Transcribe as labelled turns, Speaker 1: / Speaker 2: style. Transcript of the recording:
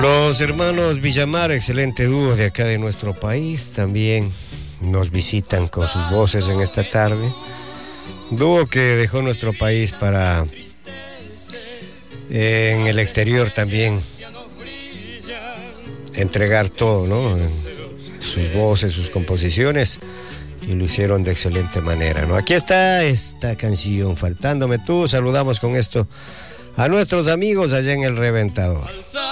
Speaker 1: Los hermanos Villamar, excelente dúo de acá de nuestro país, también nos visitan con sus voces en esta tarde. Dúo que dejó nuestro país para en el exterior también entregar todo, ¿no? Sus voces, sus composiciones, y lo hicieron de excelente manera, ¿no? Aquí está esta canción, Faltándome Tú. Saludamos con esto a nuestros amigos allá en El Reventador.